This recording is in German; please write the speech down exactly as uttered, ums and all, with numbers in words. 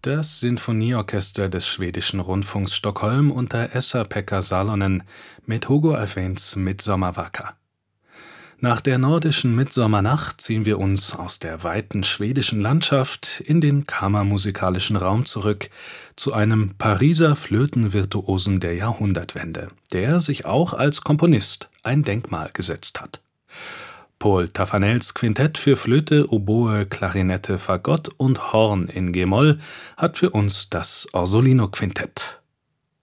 Das Sinfonieorchester des Schwedischen Rundfunks Stockholm unter Esa-Pekka Salonen mit Hugo Alfvéns Midsommar-Waka. Nach der nordischen Mitsommernacht ziehen wir uns aus der weiten schwedischen Landschaft in den kammermusikalischen Raum zurück, zu einem Pariser Flötenvirtuosen der Jahrhundertwende, der sich auch als Komponist ein Denkmal gesetzt hat. Paul Taffanels Quintett für Flöte, Oboe, Klarinette, Fagott und Horn in g-Moll hat für uns das Orsolino-Quintett.